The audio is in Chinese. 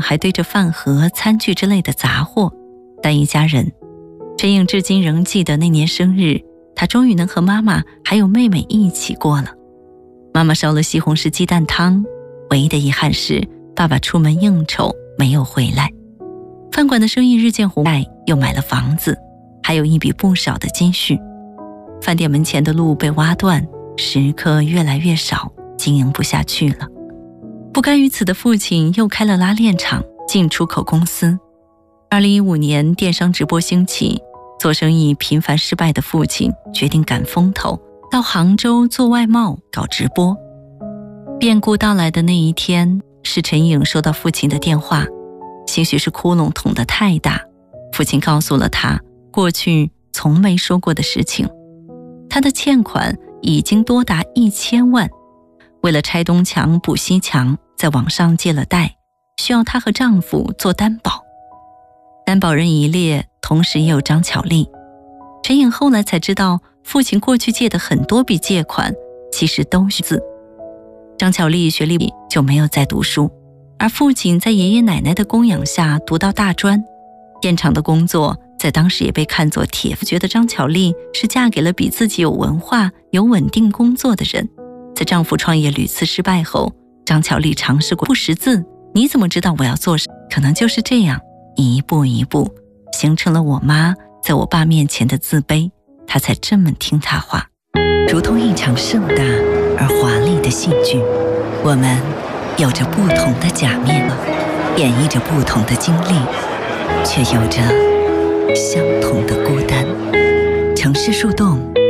还堆着饭盒、餐具之类的杂货，但一家人。陈颖至今仍记得那年生日，她终于能和妈妈还有妹妹一起过了。妈妈烧了西红柿鸡蛋汤，唯一的遗憾是爸爸出门应酬没有回来。饭馆的生意日渐红火，又买了房子，还有一笔不少的积蓄。饭店门前的路被挖断，食客越来越少，经营不下去了。不甘于此的父亲又开了拉链厂、进出口公司。2015年电商直播兴起，做生意频繁失败的父亲决定赶风头，到杭州做外贸搞直播。变故到来的那一天，是陈颖收到父亲的电话，兴许是窟窿捅得太大，父亲告诉了他过去从没说过的事情。他的欠款已经多达1000万，为了拆东墙补西墙，在网上借了贷，需要她和丈夫做担保。担保人一列，同时也有张巧丽。陈颖后来才知道，父亲过去借的很多笔借款其实都是字。张巧丽学历就没有再读书，而父亲在爷爷奶奶的供养下读到大专。电厂的工作在当时也被看作铁，觉得张巧丽是嫁给了比自己有文化、有稳定工作的人。在丈夫创业屡次失败后，张巧丽尝试过不识字，你怎么知道我要做什么？可能就是这样，一步一步形成了我妈在我爸面前的自卑，她才这么听她话。如同一场盛大而华丽的戏剧，我们有着不同的假面，演绎着不同的经历，却有着相同的孤单。城市树洞